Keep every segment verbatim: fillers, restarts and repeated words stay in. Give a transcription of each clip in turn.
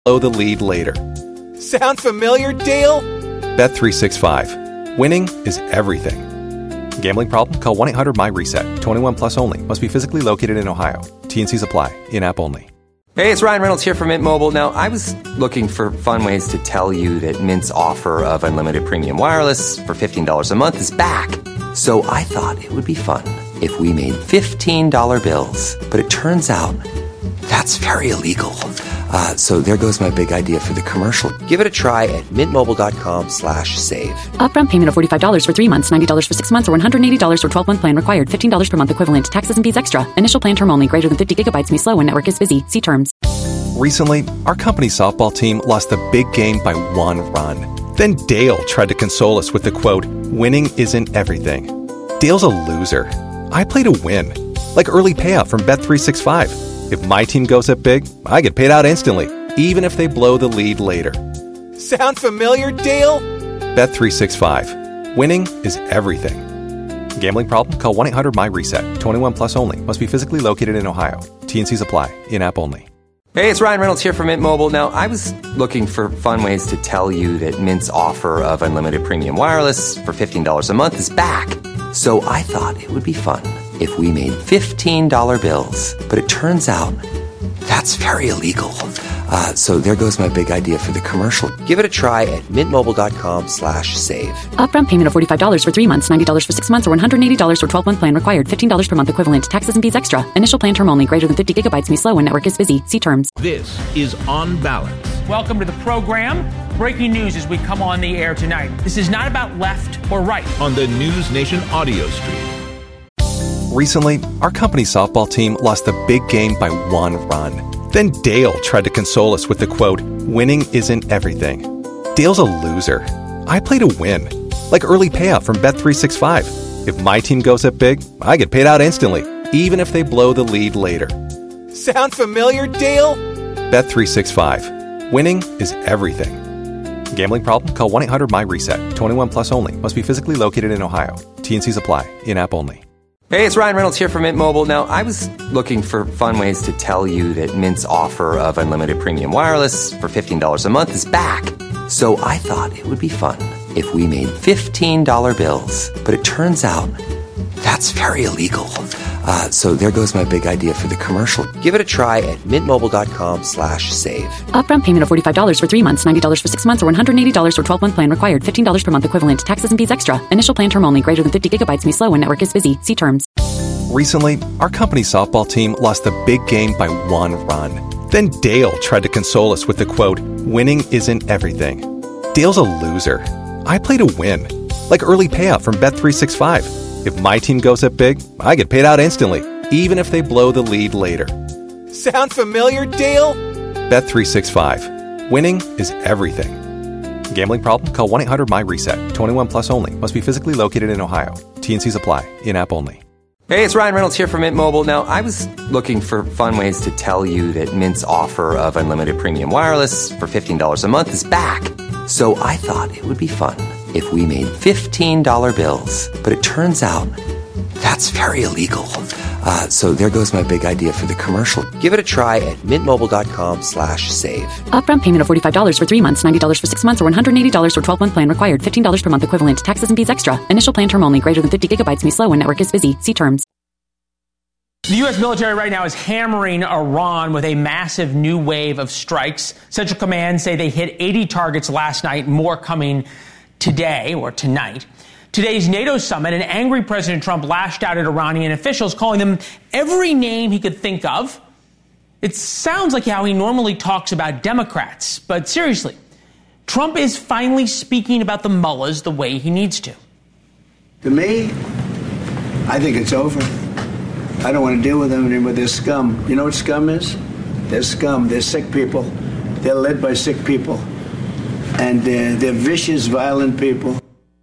blow the lead later. Sound familiar, Dale? Bet three sixty-five. Winning is everything. Gambling problem? Call one eight hundred my reset. twenty-one plus only. Must be physically located in Ohio. T and C's apply. In-app only. Hey, it's Ryan Reynolds here from Mint Mobile. Now, I was looking for fun ways to tell you that Mint's offer of unlimited premium wireless for fifteen dollars a month is back. So I thought it would be fun if we made fifteen dollar bills. But it turns out that's very illegal. Uh, so there goes my big idea for the commercial. Give it a try at mintmobile.com slash save. Upfront payment of forty-five dollars for three months, ninety dollars for six months, or one hundred eighty dollars for twelve-month plan required. fifteen dollars per month equivalent. Taxes and fees extra. Initial plan term only. Greater than fifty gigabytes may slow when network is busy. See terms. Recently, our company softball team lost the big game by one run. Then Dale tried to console us with the quote, "Winning isn't everything." Dale's a loser. I play to win. Like early payout from Bet three sixty-five. If my team goes up big, I get paid out instantly, even if they blow the lead later. Sound familiar, Dale? Bet three sixty-five. Winning is everything. Gambling problem? Call one eight hundred my reset. twenty-one plus only. Must be physically located in Ohio. T and C's apply. In-app only. Hey, it's Ryan Reynolds here from Mint Mobile. Now, I was looking for fun ways to tell you that Mint's offer of unlimited premium wireless for fifteen dollars a month is back. So I thought it would be fun if we made fifteen dollar bills. But it turns out that's very illegal. Uh, so there goes my big idea for the commercial. Give it a try at mintmobile.com slash save. Upfront payment of forty-five dollars for three months, ninety dollars for six months, or one hundred eighty dollars for twelve-month plan required. fifteen dollars per month equivalent. Taxes and fees extra. Initial plan term only. Greater than fifty gigabytes may slow when network is busy. See terms. This is On Balance. Welcome to the program. Breaking news as we come on the air tonight. This is not about left or right. On the News Nation audio stream. Recently, our company softball team lost the big game by one run. Then Dale tried to console us with the quote, "Winning isn't everything." Dale's a loser. I play to win. Like early payout from Bet three sixty-five. If my team goes up big, I get paid out instantly, even if they blow the lead later. Sound familiar, Dale? Bet three sixty-five. Winning is everything. Gambling problem? Call one eight hundred my reset. twenty-one plus only. Must be physically located in Ohio. T and C's apply. In-app only. Hey, it's Ryan Reynolds here from Mint Mobile. Now, I was looking for fun ways to tell you that Mint's offer of unlimited premium wireless for fifteen dollars a month is back. So I thought it would be fun if we made fifteen dollar bills. But it turns out that's very illegal. Uh, so there goes my big idea for the commercial. Give it a try at mintmobile.com slash save. Upfront payment of forty-five dollars for three months, ninety dollars for six months, or one hundred eighty dollars for twelve-month plan required. fifteen dollars per month equivalent. Taxes and fees extra. Initial plan term only. Greater than fifty gigabytes may slow when network is busy. See terms. Recently, our company softball team lost the big game by one run. Then Dale tried to console us with the quote, "Winning isn't everything." Dale's a loser. I play to win. Like early payout from Bet three sixty-five. If my team goes up big, I get paid out instantly, even if they blow the lead later. Sound familiar, Dale? Bet three sixty-five. Winning is everything. Gambling problem? Call one eight hundred my reset. twenty-one plus only. Must be physically located in Ohio. T and C's apply. In-app only. Hey, it's Ryan Reynolds here from Mint Mobile. Now, I was looking for fun ways to tell you that Mint's offer of unlimited premium wireless for fifteen dollars a month is back. So I thought it would be fun if we made fifteen dollar bills. But it turns out that's very illegal. Uh, so there goes my big idea for the commercial. Give it a try at mintmobile.com slash save. Upfront payment of forty-five dollars for three months, ninety dollars for six months, or one hundred eighty dollars for twelve-month plan required. fifteen dollars per month equivalent. Taxes and fees extra. Initial plan term only. Greater than fifty gigabytes may slow when network is busy. See terms. The U S military right now is hammering Iran with a massive new wave of strikes. Central Command say they hit eighty targets last night, more coming today or tonight. Today's NATO summit, and angry President Trump lashed out at Iranian officials, calling them every name he could think of. It sounds like how he normally talks about Democrats, but seriously, Trump is finally speaking about the mullahs the way he needs to. To me, I think it's over. I don't want to deal with them anymore. They're scum. You know what scum is? They're scum. They're sick people. They're led by sick people. And uh, they're vicious, violent people.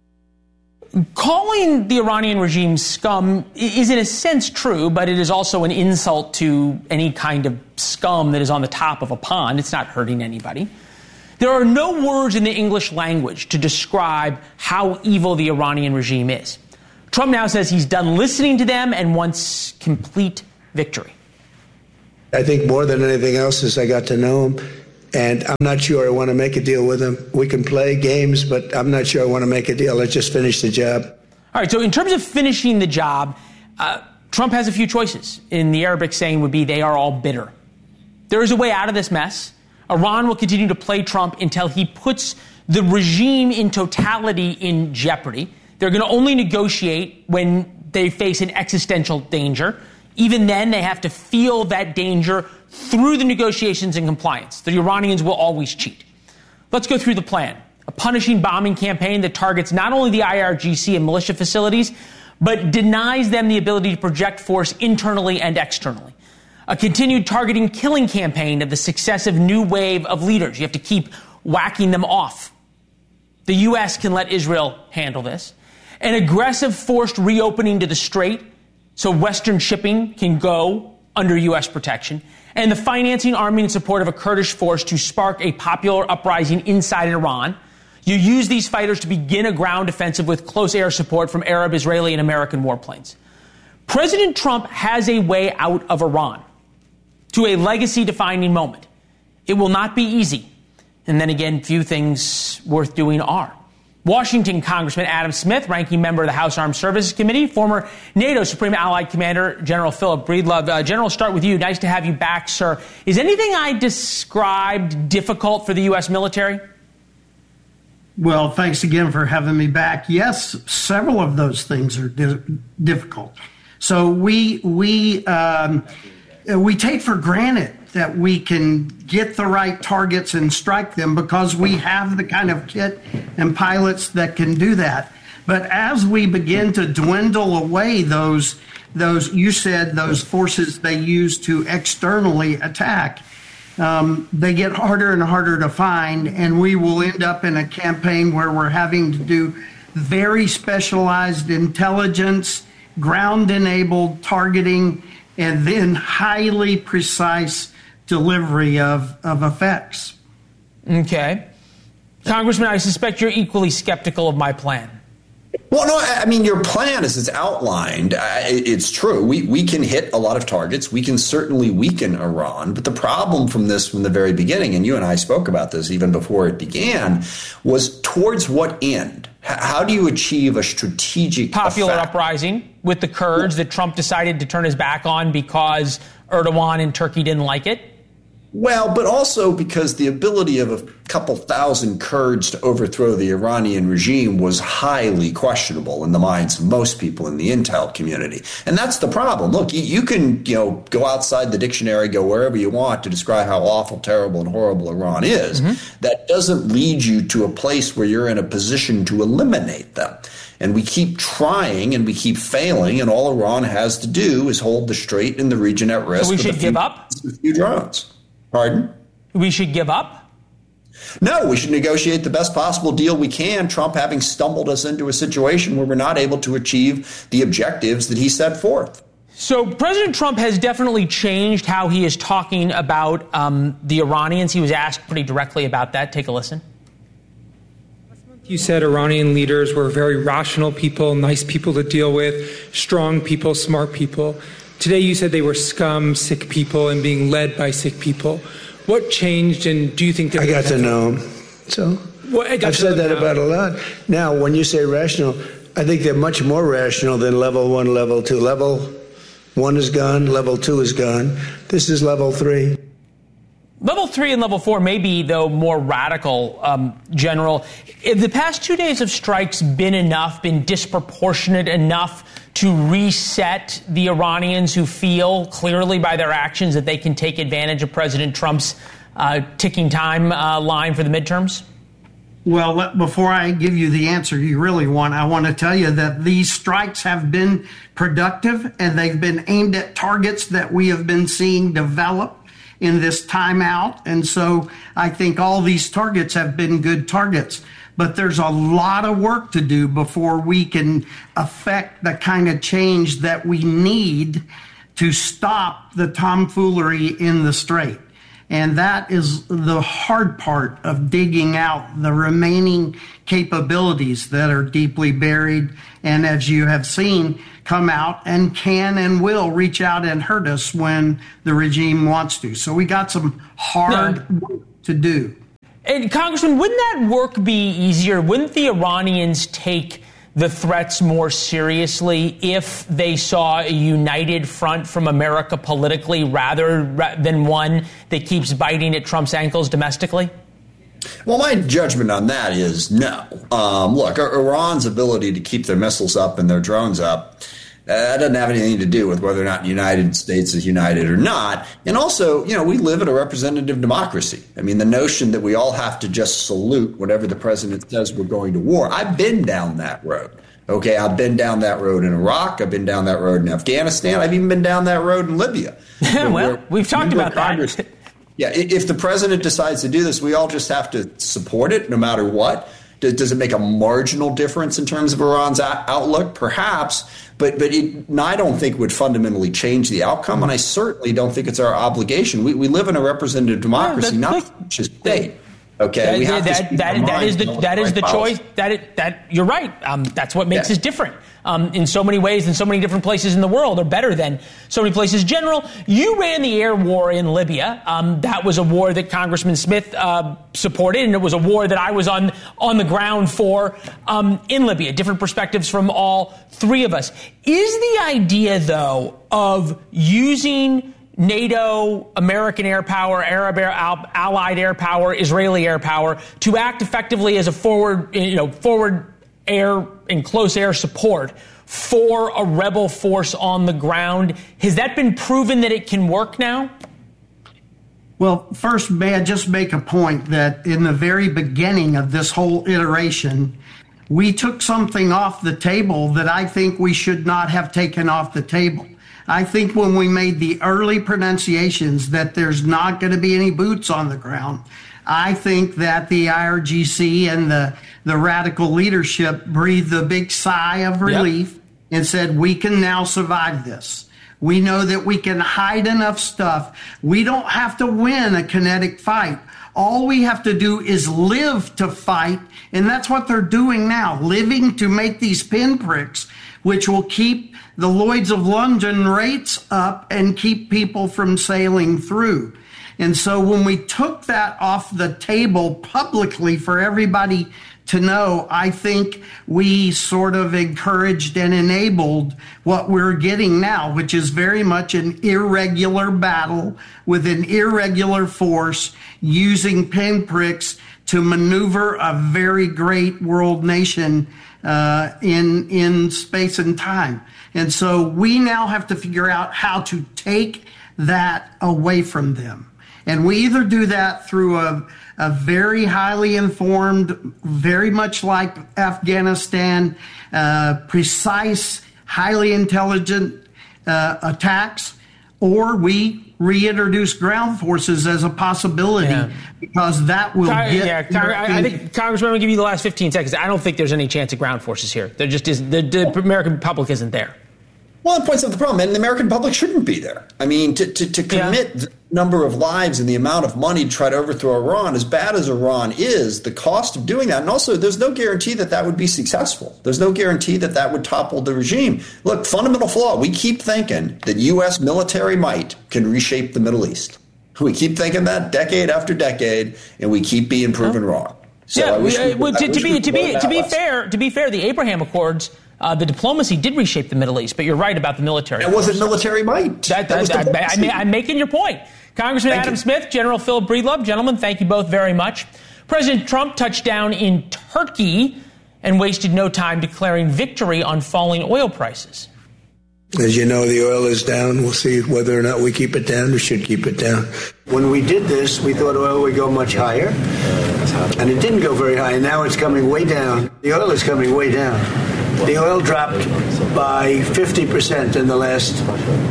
Calling the Iranian regime scum is in a sense true, but it is also an insult to any kind of scum that is on the top of a pond. It's not hurting anybody. There are no words in the English language to describe how evil the Iranian regime is. Trump now says he's done listening to them and wants complete victory. I think more than anything else, as I got to know him, And I'm not sure I want to make a deal with them. We can play games, but I'm not sure I want to make a deal. Let's just finish the job. All right, so in terms of finishing the job, uh, Trump has a few choices. In the Arabic saying would be they are all bitter. There is a way out of this mess. Iran will continue to play Trump until he puts the regime in totality in jeopardy. They're going to only negotiate when they face an existential danger. Even then, they have to feel that danger through the negotiations and compliance. The Iranians will always cheat. Let's go through the plan. A punishing bombing campaign that targets not only the I R G C and militia facilities, but denies them the ability to project force internally and externally. A continued targeting killing campaign of the successive new wave of leaders. You have to keep whacking them off. The U S can let Israel handle this. An aggressive forced reopening to the Strait so Western shipping can go under U S protection. And the financing, arming, and support of a Kurdish force to spark a popular uprising inside Iran. You use these fighters to begin a ground offensive with close air support from Arab, Israeli, and American warplanes. President Trump has a way out of Iran to a legacy-defining moment. It will not be easy. And then again, few things worth doing are. Washington Congressman Adam Smith, ranking member of the House Armed Services Committee, former NATO Supreme Allied Commander General Philip Breedlove. Uh, General, start with you. Nice to have you back, sir. Is anything I described difficult for the U S military? Well, thanks again for having me back. Yes, several of those things are di- difficult. So we we um, we take for granted that we can get the right targets and strike them because we have the kind of kit and pilots that can do that. But as we begin to dwindle away those, those you said, those forces they use to externally attack, um, they get harder and harder to find, and we will end up in a campaign where we're having to do very specialized intelligence, ground-enabled targeting, and then highly precise delivery of, of effects. Okay. Congressman, I suspect you're equally skeptical of my plan. Well, no, I mean, your plan as it's outlined, uh, it's true. We we can hit a lot of targets. We can certainly weaken Iran. But the problem from this from the very beginning, and you and I spoke about this even before it began, was towards what end? H- how do you achieve a strategic Popular effect? uprising with the Kurds that Trump decided to turn his back on because Erdogan and Turkey didn't like it? Well, but also because the ability of a couple thousand Kurds to overthrow the Iranian regime was highly questionable in the minds of most people in the intel community. And that's the problem. Look, you, you can, you know, go outside the dictionary, go wherever you want to describe how awful, terrible, and horrible Iran is. Mm-hmm. That doesn't lead you to a place where you're in a position to eliminate them. And we keep trying and we keep failing, and all Iran has to do is hold the Strait and the region at risk. So we should with a few, give up? a few drones. Pardon? We should give up? No, we should negotiate the best possible deal we can, Trump having stumbled us into a situation where we're not able to achieve the objectives that he set forth. So President Trump has definitely changed how he is talking about um, the Iranians. He was asked pretty directly about that. Take a listen. You said Iranian leaders were very rational people, nice people to deal with, strong people, smart people. Today you said they were scum, sick people, and being led by sick people. What changed, and do you think that... I got to know them. So well, I've said that now. about a lot. Now, when you say rational, I think they're much more rational than level one, level two. Level one is gone, level two is gone. This is level three. Level three and level four may be, though, more radical, um, General. Have the past two days of strikes been enough, been disproportionate enough to reset the Iranians who feel clearly by their actions that they can take advantage of President Trump's uh, ticking time uh, line for the midterms? Well, before I give you the answer you really want, I want to tell you that these strikes have been productive and they've been aimed at targets that we have been seeing develop in this timeout. And so I think all these targets have been good targets. But there's a lot of work to do before we can affect the kind of change that we need to stop the tomfoolery in the Strait. And that is the hard part of digging out the remaining capabilities that are deeply buried and, as you have seen, come out and can and will reach out and hurt us when the regime wants to. So we got some hard no. work to do. And Congressman, wouldn't that work be easier? Wouldn't the Iranians take the threats more seriously if they saw a united front from America politically rather than one that keeps biting at Trump's ankles domestically? Well, my judgment on that is no. Um, look, Iran's ability to keep their missiles up and their drones up, uh, that doesn't have anything to do with whether or not the United States is united or not. And also, you know, we live in a representative democracy. I mean, the notion that we all have to just salute whatever the president says we're going to war. I've been down that road. Okay, I've been down that road in Iraq. I've been down that road in Afghanistan. I've even been down that road in Libya. well, where, we've talked about Congress, that. Yeah, if the president decides to do this, we all just have to support it no matter what. Does it make a marginal difference in terms of Iran's outlook? Perhaps, but but it, I don't think it would fundamentally change the outcome, and I certainly don't think it's our obligation. We we live in a representative democracy, no, not just state. Okay, that, we have that, to that, that is the that is the policy. choice. That it, that you're right. Um, that's what makes yeah. us different. Um, in so many ways, in so many different places in the world, are better than so many places. General, you ran the air war in Libya. Um, that was a war that Congressman Smith uh, supported, and it was a war that I was on on the ground for um, in Libya. Different perspectives from all three of us. Is the idea, though, of using NATO, American air power, Arab air, allied air power, Israeli air power to act effectively as a forward, you know, forward air and close air support for a rebel force on the ground. Has that been proven that it can work now? Well, first, may I just make a point that in the very beginning of this whole iteration, we took something off the table that I think we should not have taken off the table. I think when we made the early pronunciations that there's not going to be any boots on the ground, I think that the I R G C and the, the radical leadership breathed a big sigh of relief yep. and said, we can now survive this. We know that we can hide enough stuff. We don't have to win a kinetic fight. All we have to do is live to fight, and that's what they're doing now, living to make these pinpricks, which will keep the Lloyds of London rates up and keep people from sailing through. And so when we took that off the table publicly for everybody to know, I think we sort of encouraged and enabled what we're getting now, which is very much an irregular battle with an irregular force using pinpricks to maneuver a very great world nation uh, in, in space and time. And so we now have to figure out how to take that away from them. And we either do that through a, a very highly informed, very much like Afghanistan, uh, precise, highly intelligent uh, attacks, or we reintroduce ground forces as a possibility yeah. because that will Con- get... Yeah, Con- I, I think, Congressman, I'm going to give you the last fifteen seconds. I don't think there's any chance of ground forces here. There just is. The, the American public isn't there. Well, it points out the problem, and the American public shouldn't be there. I mean, to, to, to commit yeah. the number of lives and the amount of money to try to overthrow Iran, as bad as Iran is, the cost of doing that, and also there's no guarantee that that would be successful. There's no guarantee that that would topple the regime. Look, fundamental flaw, we keep thinking that U S military might can reshape the Middle East. We keep thinking that decade after decade, and we keep being proven oh. wrong. So yeah, I wish we, well, to, I wish to be to be to be lesson. fair, to be fair, the Abraham Accords, uh, the diplomacy did reshape the Middle East, but you're right about the military. It wasn't military might. That, that, that was that, I, I, I'm making your point. Congressman Thank Adam you. Smith, General Philip Breedlove, gentlemen, thank you both very much. President Trump touched down in Turkey and wasted no time declaring victory on falling oil prices. As you know, the oil is down. We'll see whether or not we keep it down. We should keep it down. When we did this, we thought oil would go much higher, and it didn't go very high. And now it's coming way down. The oil is coming way down. The oil dropped by fifty percent in the last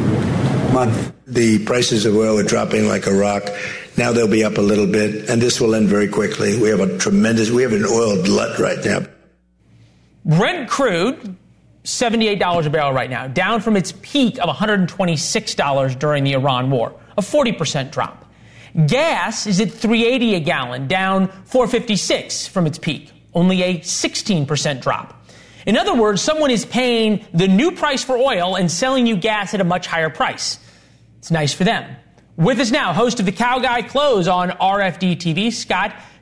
month. The prices of oil are dropping like a rock. Now they'll be up a little bit, and this will end very quickly. We have a tremendous, we have an oil glut right now. Brent crude, seventy-eight dollars a barrel right now, down from its peak of one hundred twenty-six dollars during the Iran war, a forty percent drop. Gas is at three eighty a gallon, down four fifty-six from its peak, only a sixteen percent drop. In other words, someone is paying the new price for oil and selling you gas at a much higher price. It's nice for them. With us now, host of the Cow Guy Close on R F D T V, Scott